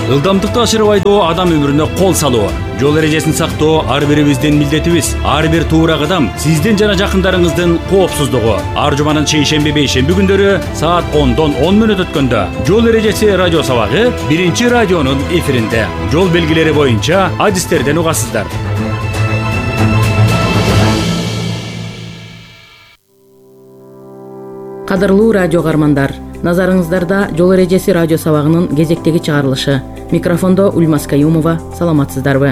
Ылдамдыкты ашырып айдоо адам өмүрүнө кол салуу. Жол эрежесин сактоо ар бирибиздин милдетибиз. Ар бир туура кадам сиздин жана жакындарыңыздын коопсуздугу. Ар жуманын шейшемби бейшемби күндөрү саат 10-дон 10 мүнөт өткөндө Жол эрежеси радио сабагы биринчи радионун эфиринде. Жол белгилери боюнча адистерден угасыздар. Кадырлуу радио кармандар, назарыңыздарда Жол эрежеси радио сабагынын кезектеги чыгарылышы. Микрофондо Ульмас Каюмова, саламатсыздарбы?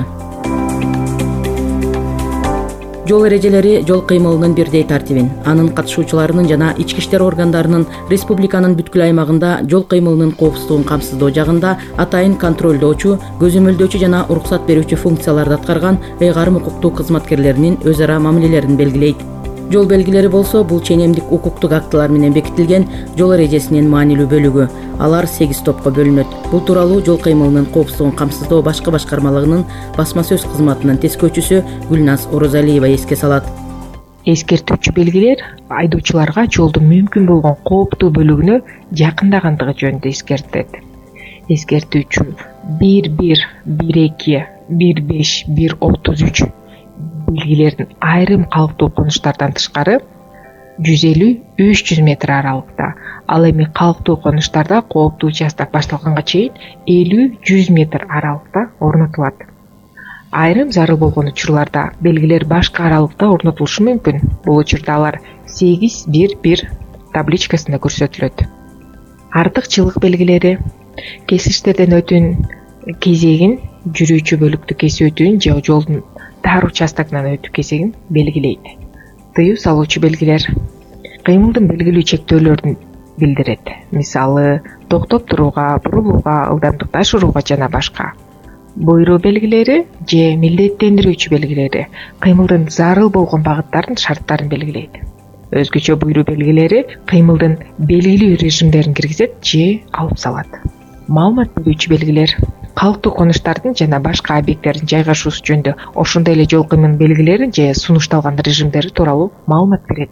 Жол эрежелери жол кыймылынын бирдей тартибин, анын катышуучуларынын жана ички иштер органдарынын республиканын бүткүл аймагында жол кыймылынын коопсуздугун камсыздоо жагында атайын контролдоочу, көзөмөлдөөчү жана уруксат берүүчү функцияларды аткарган ыйгарым укуктуу кызматкерлеринин өз ара мамилелерин белгилейт. Жол белгилери болсо бул ченемдик укуктук актылар менен бекитилген жол эрежесинин маанилүү бөлүгү. Алар 8 топко бөлүнөт. Бул тууралуу жол кыймылынын коопсуздугун камсыздоо башкы башкармалыгынын басма сөз кызматынын тескөөчүсү Гүлназ Орозалиева эске салат. Эскертүүчү белгилер айдоочуларга жолдун мүмкүн болгон кооптуу бөлүгүнө жакындагандыгы жөнүндө эскертет. Эскертүүчү 11, 12, 15, 133 белгилердин айрым калктуу конуштардан тышкары 150-300 метр аралыкта, ал эми калктуу конуштарда кооптуу участок башталганга чейин 50-100 метр аралыкта орнотулат. Айрым зарыл болгон учурларда белгилер башка аралыкта орнотулушу мүмкүн. Бул учурда алар 8-1-1 табличкасында көрсөтүлөт. Артыкчылык белгилери кесиштерден өтүүнүн кезегин, жүрүүчү бөлүктү кесип өтүүнүн же жолдун тар участогунан өтүү кезегин белгилейт. Тыюу салуучу белгилер кыймылдын белгилүү чектөөлөрүн билдирет. Мисалы, токтоп турууга, бурулууга, ылдамдыкты ашырууга жана башка. Буйруу белгилери же милдеттендирүүчү белгилери кыймылдын зарыл болгон багыттарын шарттарын белгилейт. Өзгөчө буйруу белгилери кыймылдын белгилүү режимдерин киргизет же алып салат. Маалымат берүүчү белгилер калктуу конуштардын жана башка объекттердин жайгашуусу жөнүндө ошондой эле жол кыймылынын белгилерин же сунушталган режимдери тууралуу маалымат берет.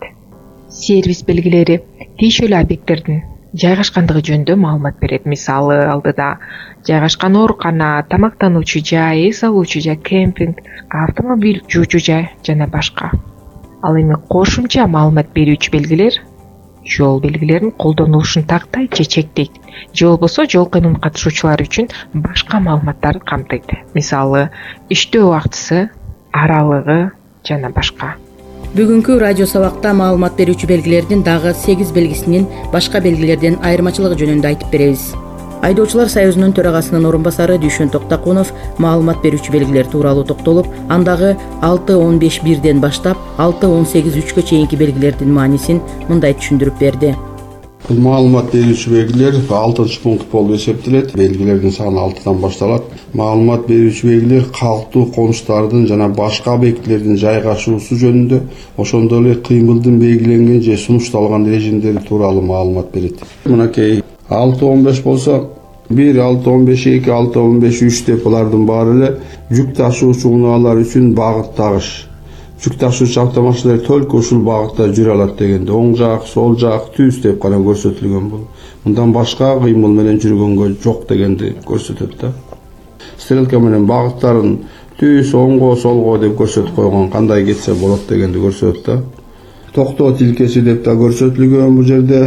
Сервис белгилери тийиштүү эле объекттердин жайгашкандыгы жөнүндө маалымат берет. Мисалы, алдыда жайгашкан оорукана, тамактануучу жай, эс алуучу жай, кемпинг, автомобиль жуучу жай жана башка. Ал эми кошумча маалымат берүүчү белгилер жол белгилеринин колдонулушун тактайт же чектейт, же болбосо жол кыймылынын катышуучулары үчүн башка маалыматтарды камтыйт. Мисалы, иштөө убактысы, аралыгы жана башка. Бүгүнкү радио сабакта маалымат берүүчү белгилердин дагы 8 белгисинин башка белгилерден айырмачылыгы жөнүндө айтып беребиз. Айдоочулар союзунун төрагасынын орун басары Дүйшөн Токтакунов маалымат берүүчү белгилер тууралуу токтолуп, андагы 6-15-1ден баштап 6-18-3кө чейинки белгилердин маанисин мындай түшүндүрүп берди. Бул маалымат берүүчү белгилер 6-пункт болуп эсептелет. Белгилердин саны 6-дан башталат. Маалымат берүүчү белгилер калктуу конуштардын жана башка объектилердин жайгашуусу жөнүндө, ошондой эле кыймылдын белгиленген же сунушталган режимдери тууралуу маалымат берет. Мынакей 6-15 болсо 1, 6-15-2, 6-15-3 деп булардын баары эле жүк ташуучу унаалар үчүн багыт тагыш. Жүк ташуучу автомашиналар только ушул багытта жүрө алат дегенде, оң жак, сол жак, түз деп гана көрсөтүлгөн бул. Мындан башка кыймыл менен жүргөнгө жок дегенди көрсөтөт да. Стрелка менен багыттарын түз, оңго, солго деп көрсөтүп койгон, кандай кетсе болот дегенди көрсөтөт да. Токтоо тилкеси деп да көрсөтүлгөн бул жерде.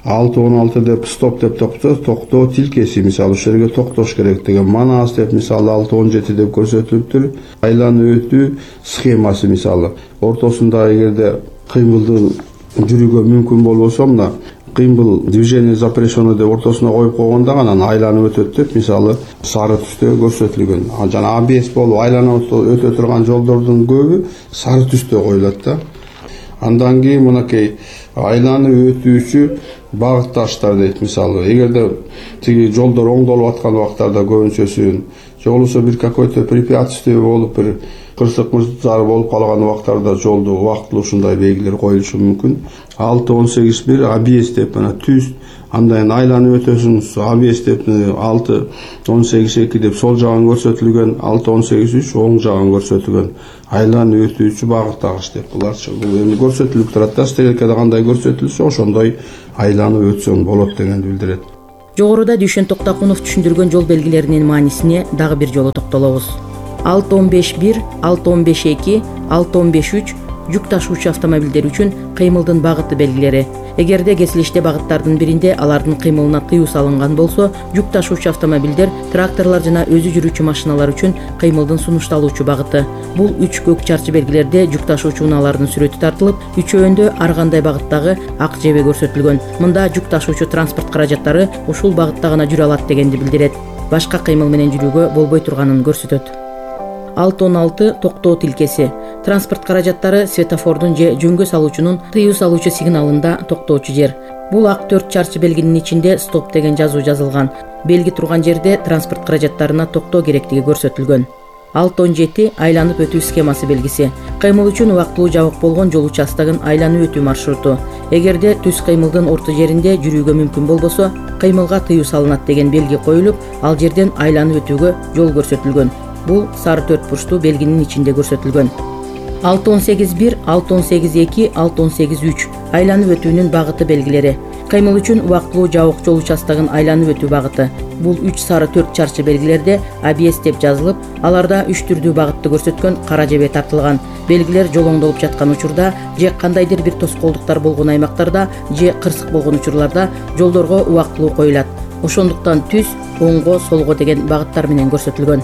6-16 деп стоп деп токтоо тилкеси, мисалы ошол жерге токтош керек деген. Манас деп мисалы 6-17 деп көрсөтүлүптүр. Айланып өтүү схемасы, мисалы ортосунда эгерде кыймылды жүрүүгө мүмкүн болбосо, мына кыймыл движение запрещено деп ортосуна коюп койгондо анан айланып өтөт деп мисалы сары түстө көрсөтүлгөн. Жана ABS болуп айланып өтө турган жолдордун көбү сары түстө коюлат да. Андан кийин мынакей айланып өтүүчү багытташтар дейт. Мисалы, эгерде тиги жолдор оңдолуп аткан убактарда көбүнчөсүн, же болбосо бир какой-то препятствие болуп, бир кырсык-мырсыктар болуп калган убактарда жолду убактылуу ушундай белгилер коюлушу мүмкүн. 6-18-1 ABS деп мына түз, андан айланып өтөсүңүз ABS деп 6-18-2 деп сол жагын көрсөтүлгөн, 6-18-3 оң жагын көрсөтүлгөн. Айланып өтүүчү багыттагыч деп буларчы. Бул эми көрсөтүлүп турат да, стрелкада кандай көрсөтүлсө ошондой айланып өтсөң болот дегенди билдирет. Жогоруда Дүйшөн Токтакунов түшүндүргөн жол белгилеринин маанисине дагы бир жолу токтолобуз. 615-1, 615-2, 615-3 жүк ташуучу автомобилдер үчүн кыймылдын багыты белгилери. Эгерде кесилиште багыттардын биринде алардын кыймылына тыюу салынган болсо, жүк ташуучу автомобилдер, тракторлор жана өзү жүрүүчү машиналар үчүн кыймылдын сунушталуучу багыты. Бул 3 көк чарчы белгилерде жүк ташуучу унаалардын сүрөтү тартылып, үчөөндө ар кандай багыттагы ак жебе көрсөтүлгөн. Мында жүк ташуучу транспорт каражаттары ушул багытта гана жүрө алат дегенди билдирет. Башка кыймыл менен жүрүүгө болбой турганын көрсөтөт. 616 токтоо тилкеси. Транспорт каражаттары светофордун же жөнгө салуучунун тыюу салуучу сигналында токтоочу жер. Бул ак 4 чарчы белгинин ичинде стоп деген жазуу жазылган. Белги турган жерде транспорт каражаттарына токтоо керектиги көрсөтүлгөн. 617 айланып өтүү схемасы белгиси. Кыймыл үчүн убактылуу жабык болгон жол участогун айланып өтүү маршруту. Эгерде түз кыймылдын орто жеринде жүрүүгө мүмкүн болбосо, кыймылга тыюу салынат деген белги коюлуп, ал жерден айланып өтүүгө жол көрсөтүлгөн. Бул сары 4 бурчтуу белгинин ичинде көрсөтүлгөн. 618-1, 618-2, 618-3 айланып өтүүнүн багыты белгилери. Кыймыл үчүн убактылуу жабык жол участогун айланып өтүү багыты. Бул 3 сары 4 чарчы белгилерде ABS деп жазылып, аларда 3 түрдүү багытты көрсөткөн кара жебе тартылган. Белгилер жолоңдолуп жаткан учурда же кандайдыр бир тоскоолдуктар болгон аймактарда же кырсык болгон учурларда жолдорго убактылуу коюлат. Ошондуктан түз, оңго, солго деген багыттар менен көрсөтүлгөн.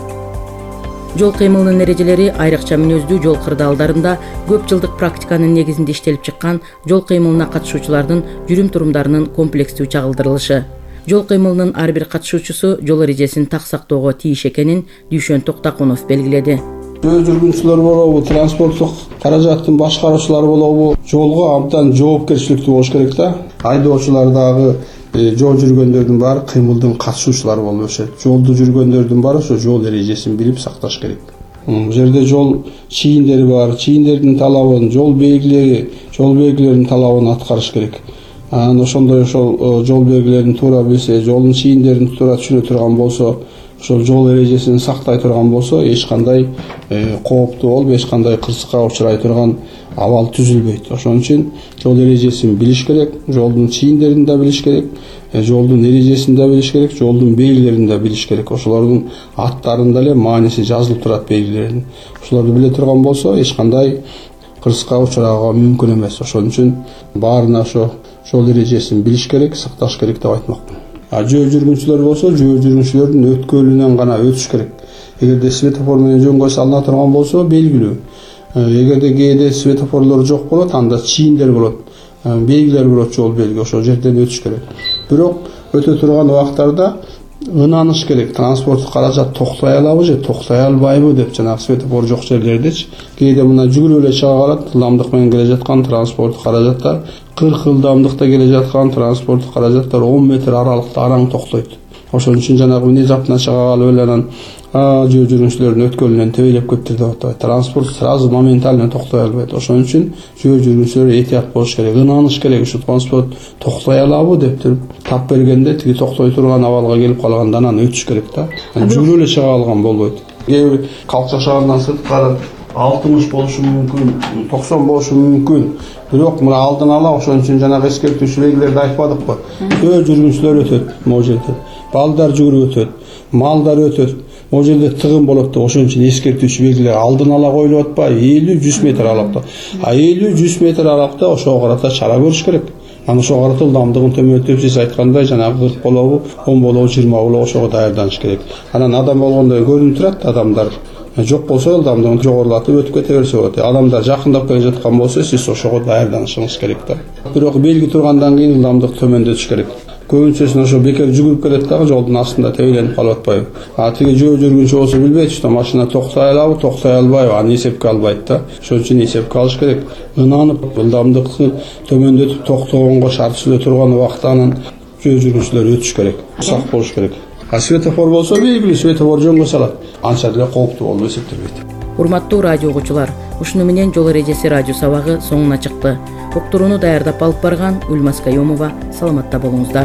Жол кыймылынын эрежелери айрыкча мүнөздүү жол кырдаалдарында көп жылдык практиканын негизинде иштелип чыккан жол кыймылына катышуучулардын жүрүм-турумдарынын комплекстүү чагылдырылышы. Жол кыймылынын ар бир катышуучусу жол эрежесин так сактоого тийиш экенин Дүйшөн Токтакунов белгиледи. Жөө жүргүнчүлөр болобу, транспорттук каражаттын башкаруучулары болобу, жолго абдан жоопкерчиликтүү болуш керек да. Айдоочулар дагы жол жүргөндөрдүн баары кыймылдын катышуучулары болуп өсөт. Жолду жүргөндөрдүн баары ошо жол эрежесин билип сакташ керек. Бул жерде жол чийиндери бар, чийиндердин талабын, жол белгилеринин талабын аткарыш керек. Ошондой ошол жол белгилерин туура билсе, жолдун чийиндерин туура түшүнө турган болсо, ошол жол эрежесин сактай турган болсо, эч кандай кооптуу болуп, эч кандай кырсыкка учурай турган абал түзүлбөйт. Ошон үчүн жол эрежесин билиш керек, жолдун чийиндерин да билиш керек, жолдун эрежесин да билиш керек, жолдун белгилерин да билиш керек. Ошолордун аттарында эле мааниси жазылып турат белгилердин. Ошолорду биле турган болсо, эч кандай кырсыкка учурага мүмкүн эмес. Ошон үчүн баарына ошо жол эрежесин билиш керек, сакташ керек деп айтмакмын. Жөө жүргүнчүлөр болсо, жөө жүргүнчүлөрдүн өткөлүнөн гана өтүш керек. Эгерде светофор менен жөнгө салына турган болсо, белгилүү. Эгерде кээде светофорлор жок болот, анда чийиндер болот, белгилер болот, жол белги, ошол жерден өтүш керек. Бирок өтө турган убактарда ынаныш керек. Транспорттук каражат токтой алабы же токтой албайбы деп, жанагы светофор жок жерлердечи. Кээде мына жүгүрүп эле чыга калат, ылдамдык менен келе жаткан транспорттук каражаттар 40 ылдамдыкта келе жаткан транспорттук каражаттар 10 метр аралыкта араң токтойт. Ошон үчүн жанагы внезапно чыга калып эле анан жөө жүргүнчүлөрдүн өткөлүнөн тебелеп кетти деп атпайт. Транспорт сразу моментально токтой албайт. Ошон үчүн жөө жүргүнчүлөр этият болуш керек, ынааныш керек. Ушу транспорт токтой алабы деп туруп тап бергенде тиги токтой турган абалга келип калганда анан өтүш керек да. Жүрүп эле чыга алган болбойт. Кээ бир калча шаарынан сырткары 60 болушу мүмкүн, 90 болушу мүмкүн. Бирок мына алдын ала ошон үчүн жанагы эскертүүчү белгилерди айтпадыкпы? Жөө жүргүнчүлөр өтөт могу жерде. Балдар жүгүрүп өтөт, малдар өтөт. Могу жерде тыгын болот деп ошон үчүн эскертүүчү белгилер алдын ала коюлуп атпайбы? 50-100 метр аралыкта. 50-100 метр аралыкта ошого карата чара көрүш керек. Аны ошого карата ылдамдыгын төмөндөтүп, сиз айткандай жанагы 40 болобу, 10 болобу, 20 болобу ошого даярданыш керек. Анан адам болгондой көрүнүп турат, адамдар жок болсо ылдамдыгын жогорулатып өтүп кете берсе болот. Адамдар жакындап келе жаткан болсо, сиз ошого даярданышыңыз керек да. Бирок белги тургандан кийин ылдамдык төмөндөтүш керек. Көбүнчөсүн ошо бекер жүгүрүп келет дагы жолдун астында тебеленип калып атпайбы? Тиги жөө жүргүнчү болсо билбейт, что машина токтой алабы, токтой албайбы, аны эсепке албайт да. Ошон үчүн эсепке алыш керек. Ынанып, ылдамдыкты төмөндөтүп токтогонго шарт түзүлө турган убакта анан жөө жүргүнчүлөр өтүш керек. Сак болуш керек. Светофор болсо белгилүү, светофор жөнгө салат. Анча деле кооптуу болуп эсептелбейт. Урматтуу радио угуучулар, ушуну менен жол эрежеси радио сабагы соңуна чыкты. Уктурууну даярдап алып барган Ульмас Каюмова. Саламатта болуңуздар.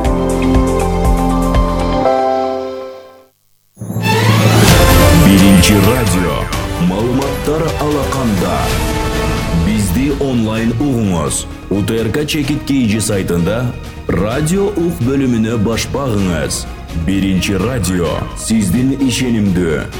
Биринчи радио маалыматтар алаканда. Бизди онлайн угуңуз. УТРК чекит KG сайтында Радио ук бөлүмүнө баш багыңыз. Биринчи радио сиздин ишенимдүү